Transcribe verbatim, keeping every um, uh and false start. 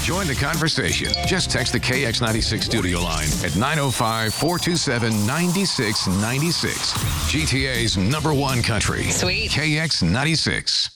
Join the conversation. Just text the K X ninety-six studio line at nine oh five, four two seven, nine six nine six. G T A's number one country. Sweet. K X ninety-six.